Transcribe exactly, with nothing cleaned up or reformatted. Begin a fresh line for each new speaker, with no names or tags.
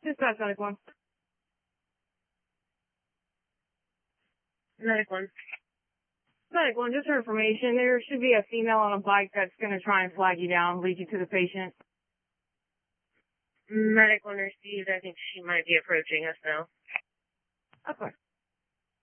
Just that medic one.
Medic one.
Medic one, just for information, there should be a female on a bike that's going to try and flag you down, lead you to the patient.
Medic one received. I think she might be approaching us now.
Okay.